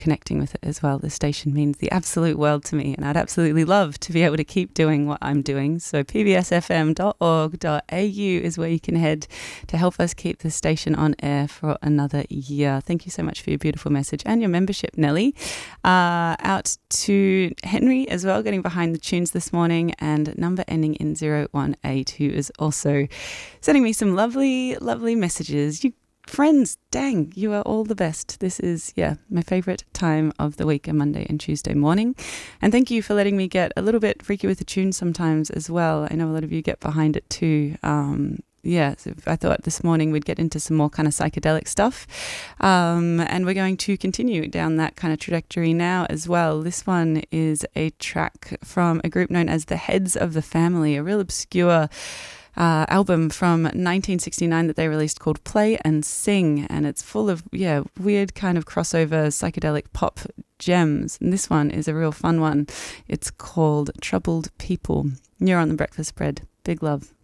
connecting with it as well. The station means the absolute world to me, and I'd absolutely love to be able to keep doing what I'm doing. So pbsfm.org.au is where you can head to help us keep the station on air for another year. Thank you so much for your beautiful message and your membership, Nelly. Out to Henry as well, getting behind the tunes this morning, and number ending in 0182 who is also sending me some lovely, lovely messages. You friends, dang, you are all the best. This is, my favourite time of the week, a Monday and Tuesday morning. And thank you for letting me get a little bit freaky with the tunes sometimes as well. I know a lot of you get behind it too. So I thought this morning we'd get into some more kind of psychedelic stuff. And we're going to continue down that kind of trajectory now as well. This one is a track from a group known as the Heads of the Family, a real obscure album from 1969 that they released called Play and Sing, and it's full of weird kind of crossover psychedelic pop gems, and this one is a real fun one. It's called Troubled People. You're on The Breakfast Spread. Big love.